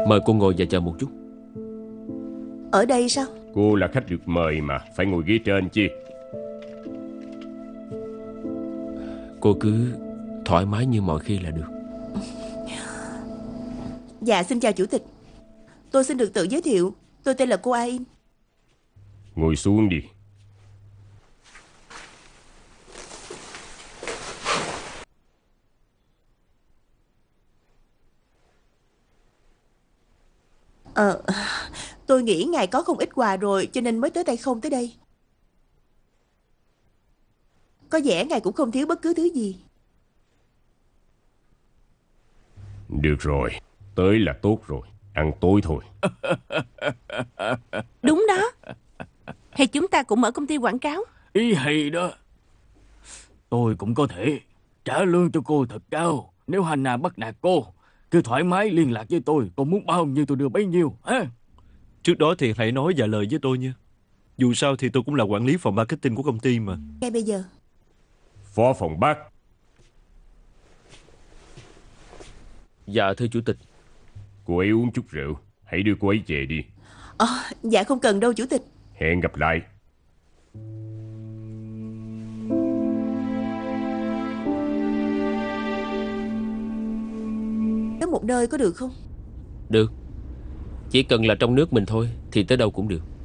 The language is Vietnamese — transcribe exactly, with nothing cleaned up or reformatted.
Mời cô ngồi và chờ một chút. Ở đây sao? Cô là khách được mời mà, phải ngồi ghế trên chi. Cô cứ thoải mái như mọi khi là được. Dạ xin chào chủ tịch. Tôi xin được tự giới thiệu. Tôi tên là cô Ain. Ngồi xuống đi. Ờ, tôi nghĩ ngài có không ít quà rồi cho nên mới tới tay không tới đây. Có vẻ ngài cũng không thiếu bất cứ thứ gì. Được rồi, tới là tốt rồi. Ăn tối thôi. Đúng đó. Hay chúng ta cũng mở công ty quảng cáo. Ý hay đó. Tôi cũng có thể trả lương cho cô thật cao. Nếu Hannah bắt nạt cô, cứ thoải mái liên lạc với tôi. Cô muốn bao nhiêu tôi đưa bấy nhiêu ha? Trước đó thì hãy nói vài lời với tôi nha. Dù sao thì tôi cũng là quản lý phòng marketing của công ty mà. Ngay bây giờ. Phó phòng bác. Dạ thưa chủ tịch. Cô ấy uống chút rượu, hãy đưa cô ấy về đi. Ờ, dạ không cần đâu chủ tịch. Hẹn gặp lại. Đến một nơi có được không? Được. Chỉ cần là trong nước mình thôi thì tới đâu cũng được.